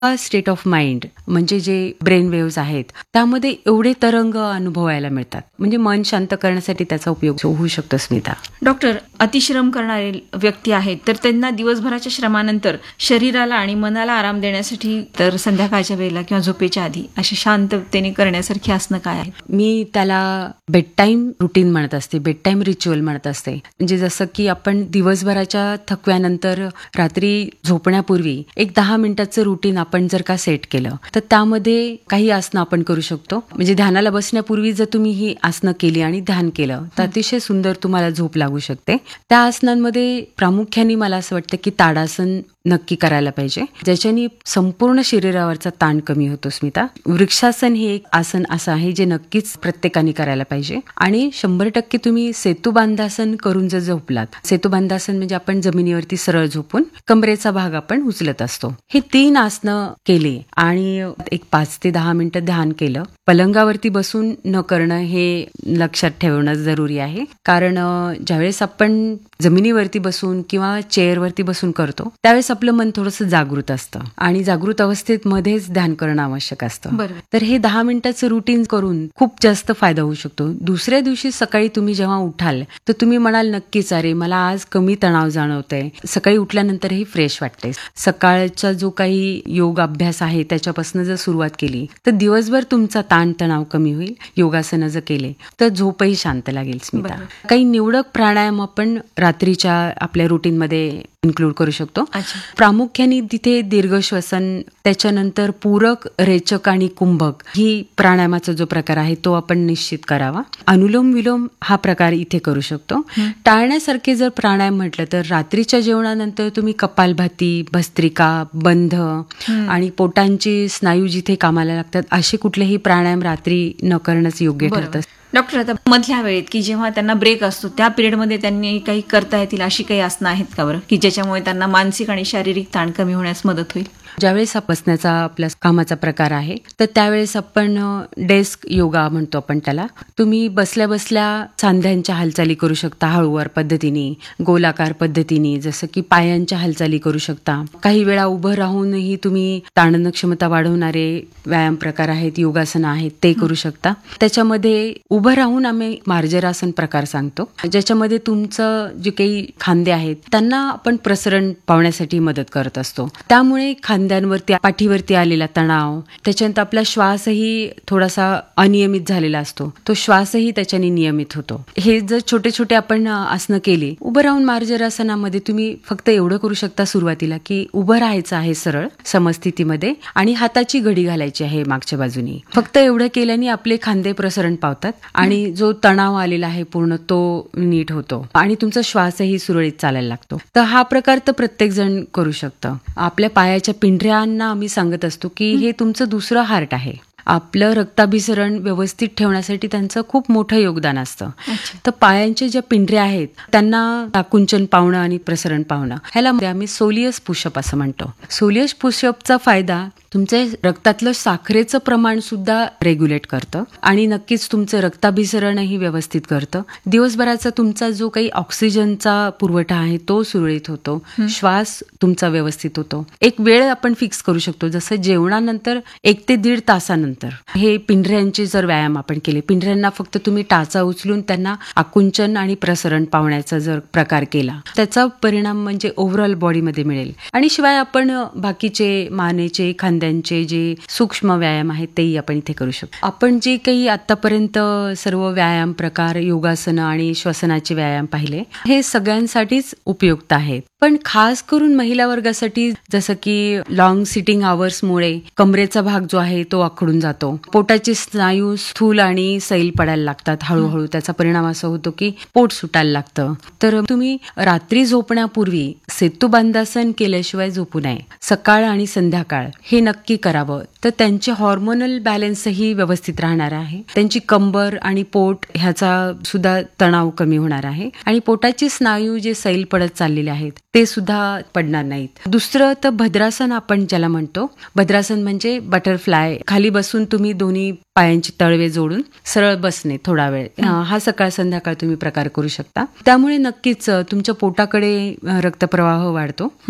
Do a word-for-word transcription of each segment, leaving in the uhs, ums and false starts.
State of mind म्हणजे जे brain waves आहेत त्यामध्ये एवढे तरंग अनुभवायला मिळतात. म्हणजे मन शांत करण्यासाठी त्याचा उपयोग होऊ शकतो. स्मिता, डॉक्टर, अतिश्रम करणारे व्यक्ती आहेत तर त्यांना दिवसभराच्या श्रमानंतर शरीराला आणि मनाला आराम देण्यासाठी तर संध्याकाळच्या वेळेला किंवा झोपेच्या आधी अशी शांततेने करण्यासारखी आसनं काय आहेत? मी त्याला बेड टाईम रुटीन म्हणत असते, बेड टाईम रिच्युअल म्हणत असते. म्हणजे जसं की आपण दिवसभराच्या थकव्यानंतर रात्री झोपण्यापूर्वी एक दहा मिनिटाचं रुटीन आपण जर का सेट केलं तर त्यामध्ये काही आसनं आपण करू शकतो. म्हणजे ध्यानाला बसण्यापूर्वी जर तुम्ही ही आसनं केली आणि ध्यान केलं तर अतिशय सुंदर तुम्हाला झोप लागू शकते. त्या आसनांमध्ये प्रामुख्याने मला असं वाटतं की ताडासन नक्की करायला पाहिजे, ज्याच्याने संपूर्ण शरीरावरचा ताण कमी होतो. स्मिता, वृक्षासन हे एक आसन असं आहे जे नक्कीच प्रत्येकाने करायला पाहिजे. आणि शंभर टक्के तुम्ही सेतुबांधासन करून जर झोपलात, सेतुबांधासन म्हणजे आपण जमिनीवरती सरळ झोपून कमरेचा भाग आपण उचलत असतो, हे तीन आसनं केली आणि एक पाच ते दहा मिनिटं ध्यान केलं. पलंगावरती बसून न करणं हे लक्षात ठेवणं जरुरी आहे. कारण ज्यावेळेस आपण जमिनीवरती बसून किंवा चेअरवरती बसून करतो त्यावेळेस आपलं मन थोडंसं जागृत असतं आणि जागृत अवस्थेत मध्येच ध्यान करणं आवश्यक असतं. तर हे दहा मिनिटाचं रुटीन करून खूप जास्त फायदा होऊ शकतो. दुसऱ्या दिवशी सकाळी तुम्ही जेव्हा उठाल तर तुम्ही म्हणाल नक्कीच अरे मला आज कमी तणाव जाणवतोय, सकाळी उठल्यानंतरही फ्रेश वाटते. सकाळचा जो काही योग अभ्यास आहे त्याच्यापासून जर सुरुवात केली तर दिवसभर तुमचा ताण तणाव कमी होईल. योगासनं जर केले तर झोपही शांत लागेल. स्मिता, काही निवडक प्राणायाम आपण रात्रीच्या आपल्या रुटीनमध्ये इन्क्लूड करू शकतो. प्रामुख्याने तिथे दीर्घ श्वसन, त्याच्यानंतर पूरक, रेचक आणि कुंभक ही प्राणायामाचा जो प्रकार आहे तो आपण निश्चित करावा. अनुलोम विलोम हा प्रकार इथे करू शकतो. टाळण्यासारखे जर प्राणायाम म्हटलं तर रात्रीच्या जेवणानंतर तुम्ही कपालभाती, भस्त्रिका, बंध आणि पोटांची स्नायू जिथे कामाला लागतात असे कुठलेही प्राणायाम रात्री न करणंच योग्य ठरतं. डॉक्टर, आता मधल्या वेळेत की जेव्हा त्यांना ब्रेक असतो त्या पिरियडमध्ये त्यांनी काही करता येतील अशी काही आसनं आहेत का बरं, की ज्याच्यामुळे त्यांना मानसिक आणि शारीरिक ताण कमी होण्यास मदत होईल? ज्यावेळेस बसण्याचा आपल्या कामाचा प्रकार आहे तर त्यावेळेस आपण डेस्क योगा म्हणतो आपण त्याला. तुम्ही बसल्या बसल्या सांध्यांच्या हालचाली करू शकता, हळूवार पद्धतीने, गोलाकार पद्धतीने, जसं की पायांच्या हालचाली करू शकता. काही वेळा उभं राहूनही तुम्ही ताणन क्षमता वाढवणारे व्यायाम प्रकार आहेत, योगासनं आहेत, ते करू शकता. त्याच्यामध्ये उभं राहून आम्ही मार्जरासन प्रकार सांगतो, ज्याच्यामध्ये तुमचं जे काही खांदे आहेत त्यांना आपण प्रसरण पावण्यासाठी मदत करत असतो. त्यामुळे खांद्यांवरती, पाठीवरती आलेला तणाव, त्याच्यानंतर आपला श्वासही थोडासा अनियमित झालेला असतो, तो श्वासही त्याच्याने नियमित होतो. हे जर छोटे छोटे आपण आसनं केली, उभं राहून मार्जरासनामध्ये तुम्ही फक्त एवढं करू शकता सुरुवातीला की उभं राहायचं आहे सरळ समस्थितीमध्ये आणि हाताची घडी घालायची आहे मागच्या बाजूनी. फक्त एवढं केल्याने आपले खांदे प्रसरण पावतात आणि जो तणाव आलेला आहे पूर्ण तो नीट होतो आणि तुमचा श्वासही सुरळीत चालायला लागतो. तर हा प्रकार तर प्रत्येक जण करू शकतं. आपल्या पायाच्या पिंढऱ्यांना आम्ही सांगत असतो की हे तुमचं दुसरं हार्ट आहे. आपलं रक्ताभिसरण व्यवस्थित ठेवण्यासाठी त्यांचं खूप मोठं योगदान असतं. तर पायांच्या ज्या पिंढऱ्या आहेत त्यांना आकुंचन पावणं आणि प्रसरण पावणं ह्याला आम्ही सोलियस पुशअप असं म्हणतो. सोलियस पुशअपचा फायदा तुमचे रक्तातलं साखरेचं प्रमाण सुद्धा रेग्युलेट करतं आणि नक्कीच तुमचं रक्ताभिसरणही व्यवस्थित करतं. दिवसभराचा तुमचा जो काही ऑक्सिजनचा पुरवठा आहे तो सुरळीत होतो, श्वास तुमचा व्यवस्थित होतो. एक वेळ आपण फिक्स करू शकतो, जसं जेवणानंतर एक ते दीड तासानंतर हे पिंढऱ्यांचे जर व्यायाम आपण केले, पिंढऱ्यांना फक्त तुम्ही टाचा उचलून त्यांना आकुंचन आणि प्रसरण पावण्याचा जर प्रकार केला, त्याचा परिणाम म्हणजे ओव्हरऑल बॉडीमध्ये मिळेल. आणि शिवाय आपण बाकीचे मानेचे, खांद्यांचे जे सूक्ष्म व्यायाम आहेत तेही आपण इथे करू शकतो. आपण जे काही आतापर्यंत सर्व व्यायाम प्रकार, योगासनं आणि श्वसनाचे व्यायाम पाहिले, हे सगळ्यांसाठीच उपयुक्त आहेत. पण खास करून महिला वर्गासाठी जसं की लॉंग सिटिंग आवर्समुळे कमरेचा भाग जो आहे तो आखडून जातो, पोटाचे स्नायू स्थूल आणि सैल पडायला लागतात हळूहळू. त्याचा परिणाम असा होतो की पोट सुटायला लागतं. तर तुम्ही रात्री झोपण्यापूर्वी सेतुबांधासन केल्याशिवाय झोपू नये. सकाळ आणि संध्याकाळ हे नक्की करावं. तर त्यांचे हॉर्मोनल बॅलन्सही व्यवस्थित राहणार आहे. त्यांची कंबर आणि पोट ह्याचा सुद्धा तणाव कमी होणार आहे आणि पोटाचे स्नायू जे सैल पडत चाललेले आहेत ते सुद्धा पडणार नाहीत. दुसरं तर भद्रासन आपण ज्याला म्हणतो. भद्रासन म्हणजे बटरफ्लाय. खाली बसून तुम्ही दोन्ही पायांची तळवे जोडून सरळ बसणे थोडा वेळ, हा सकाळ संध्याकाळ तुम्ही प्रकार करू शकता. त्यामुळे नक्कीच तुमच्या पोटाकडे रक्तप्रवाह वाढतो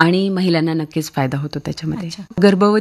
आणि महिलांना नक्कीच फायदा होतो त्याच्यामध्ये. अच्छा. गर्भवती